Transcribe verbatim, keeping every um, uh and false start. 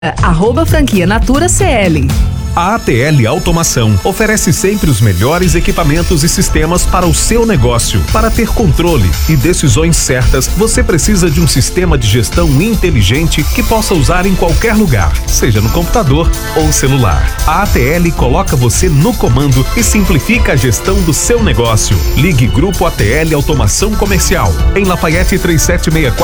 Arroba franquia Natura C L. A ATL Automação oferece sempre os melhores equipamentos e sistemas para o seu negócio. Para ter controle e decisões certas, você precisa de um sistema de gestão inteligente que possa usar em qualquer lugar, seja no computador ou celular. A ATL coloca você no comando e simplifica a gestão do seu negócio. Ligue Grupo A T L Automação Comercial, em Lafayette três sete seis quatro.